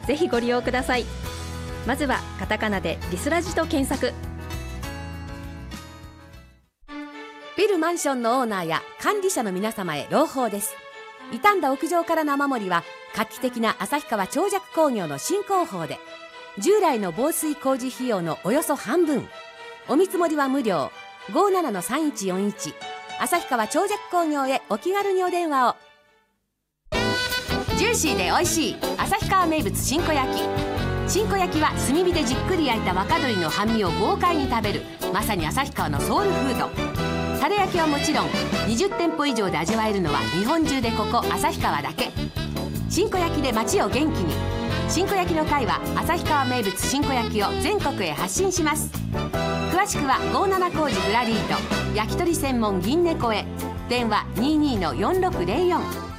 ぜひご利用ください。まずはカタカナでリスラジと検索。 ビルマンションのオーナーや管理者の皆様へ朗報です。傷んだ屋上からの雨漏りは画期的な旭川長尺工業の新工法で、従来の防水工事費用のおよそ半分、お見積もりは無料。 57-3141 旭川長尺工業へお気軽にお電話を。ジューシーで美味しい旭川名物新子焼き。新子焼きは炭火でじっくり焼いた若鶏の半身を豪快に食べる、まさに旭川のソウルフード。タレ焼きはもちろん20店舗以上で味わえるのは日本中でここ旭川だけ。新子焼きで街を元気に。新子焼きの会は旭川名物新子焼きを全国へ発信します。詳しくは57工事グラリート焼き鳥専門銀猫へ。電話 22-4604